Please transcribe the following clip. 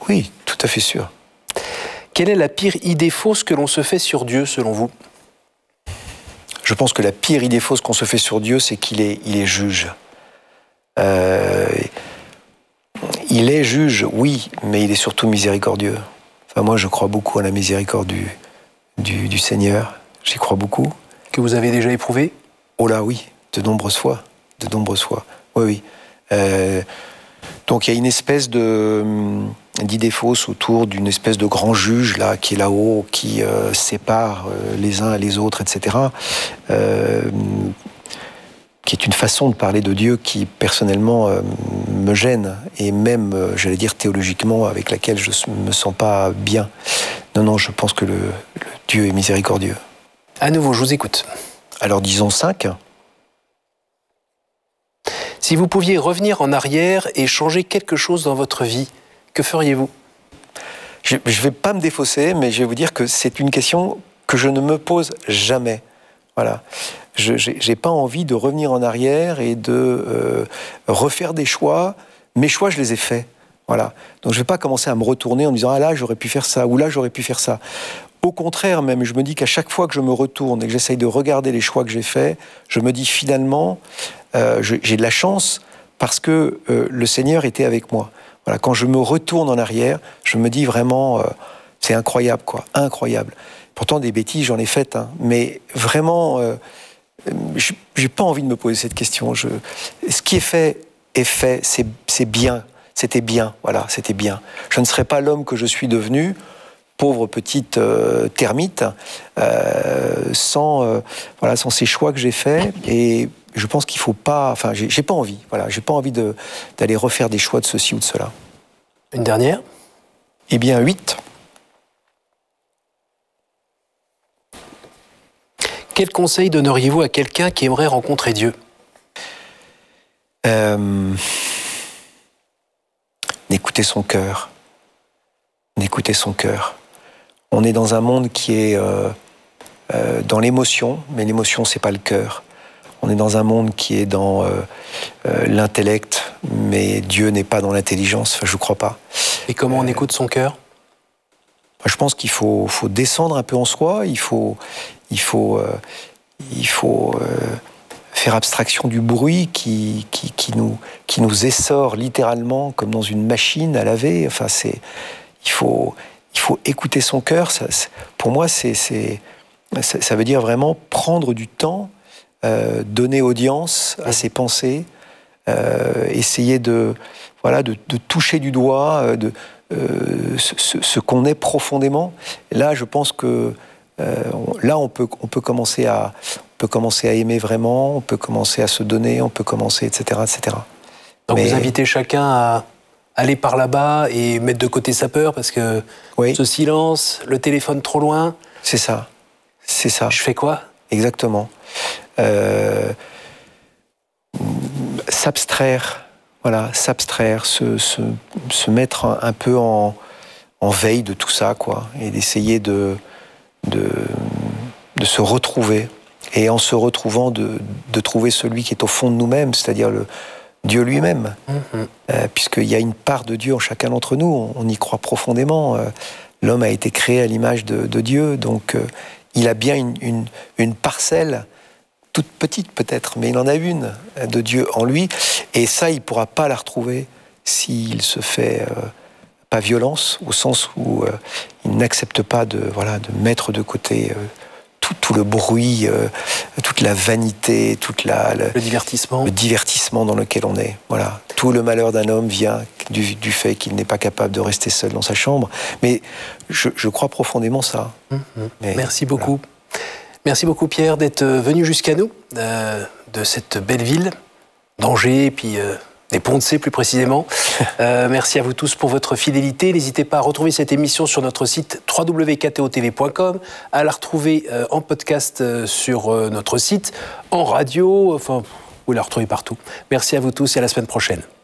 Oui, tout à fait sûr. Quelle est la pire idée fausse que l'on se fait sur Dieu, selon vous ? Je pense que la pire idée fausse qu'on se fait sur Dieu, c'est qu'il est juge. Il est juge, oui, mais il est surtout miséricordieux. Enfin, moi, je crois beaucoup à la miséricorde du Seigneur. J'y crois beaucoup. Que vous avez déjà éprouvé ? Oh là, oui, de nombreuses fois. Oui. Donc il y a une espèce d'idée fausse autour d'une espèce de grand juge là qui est là-haut, qui sépare les uns et les autres, etc. Qui est une façon de parler de Dieu qui personnellement me gêne et même, j'allais dire théologiquement, avec laquelle je me sens pas bien. Non, je pense que le Dieu est miséricordieux. À nouveau, je vous écoute. Alors disons 5. Si vous pouviez revenir en arrière et changer quelque chose dans votre vie, que feriez-vous ? Je ne vais pas me défausser, mais je vais vous dire que c'est une question que je ne me pose jamais. Voilà. Je n'ai pas envie de revenir en arrière et de refaire des choix. Mes choix, je les ai faits. Voilà. Donc je ne vais pas commencer à me retourner en me disant « Ah là, j'aurais pu faire ça » ou « Là, j'aurais pu faire ça ». Au contraire même, je me dis qu'à chaque fois que je me retourne et que j'essaye de regarder les choix que j'ai faits, je me dis finalement, j'ai de la chance parce que le Seigneur était avec moi. Voilà, quand je me retourne en arrière, je me dis vraiment, c'est incroyable, quoi, incroyable. Pourtant, des bêtises, j'en ai faites, hein, mais vraiment, j'ai pas envie de me poser cette question. Ce qui est fait, c'est bien, c'était bien, voilà, c'était bien. Je ne serais pas l'homme que je suis devenu, pauvre petite termite, sans ces choix que j'ai faits. Et je pense qu'il faut pas... Enfin, j'ai pas envie. Voilà, j'ai pas envie d'aller refaire des choix de ceci ou de cela. Une dernière ? Eh bien, 8. Quel conseil donneriez-vous à quelqu'un qui aimerait rencontrer Dieu ? D'écouter son cœur. D'écouter son cœur. On est dans un monde qui est dans l'émotion, mais l'émotion, c'est pas le cœur. On est dans un monde qui est dans l'intellect, mais Dieu n'est pas dans l'intelligence, enfin, je crois pas. Et comment on écoute son cœur ? Je pense qu'il faut descendre un peu en soi, il faut faire abstraction du bruit qui nous essore littéralement comme dans une machine à laver. Enfin, il faut écouter son cœur. Pour moi, ça veut dire vraiment prendre du temps, donner audience à ses pensées, essayer de toucher du doigt ce qu'on est profondément. Là, je pense que on peut commencer à aimer vraiment, on peut commencer à se donner, on peut commencer, etc., etc. Donc vous invitez chacun à aller par là-bas et mettre de côté sa peur parce que ce silence, le téléphone trop loin. C'est ça. Je fais quoi ? Exactement. S'abstraire, se mettre un peu en veille de tout ça, quoi, et d'essayer de se retrouver, et en se retrouvant de trouver celui qui est au fond de nous-mêmes, c'est-à-dire Dieu lui-même, puisqu'il y a une part de Dieu en chacun d'entre nous, on y croit profondément. L'homme a été créé à l'image de Dieu, donc il a bien une parcelle, toute petite peut-être, mais il en a une de Dieu en lui, et ça, il ne pourra pas la retrouver s'il se fait pas violence, au sens où il n'accepte pas de mettre de côté tout le bruit, toute la vanité, le divertissement dans lequel on est. Voilà. Tout le malheur d'un homme vient du fait qu'il n'est pas capable de rester seul dans sa chambre. Mais je crois profondément ça. Merci beaucoup. Voilà. Merci beaucoup Pierre d'être venu jusqu'à nous, de cette belle ville, d'Angers, et puis des Ponts-de-Cé plus précisément. Merci à vous tous pour votre fidélité. N'hésitez pas à retrouver cette émission sur notre site www.ktotv.com, à la retrouver en podcast sur notre site, en radio, enfin, vous la retrouvez partout. Merci à vous tous et à la semaine prochaine.